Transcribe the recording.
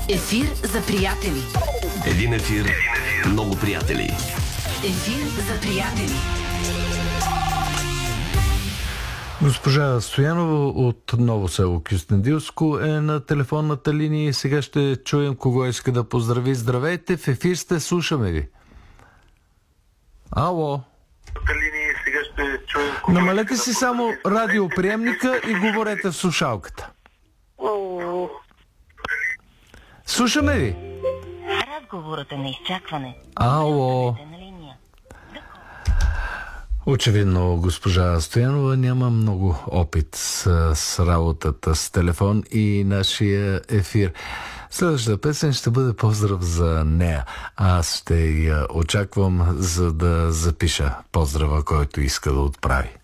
Ефир за приятели. Един ефир, много приятели. Ефир за приятели. Госпожа Стоянова от Ново село Кюстендилско е на телефонната линия и сега ще чуем кого иска да поздрави. Здравейте, в ефир сте, слушаме ви. Ало. Намалете си само радиоприемника и говорете в слушалката. Слушаме ви. Разговорът е на изчакване. Ало. Очевидно, госпожа Стоянова няма много опит с работата с телефон и нашия ефир. Следващата песен ще бъде поздрав за нея. Аз ще я очаквам, за да запиша поздрава, който иска да отправи.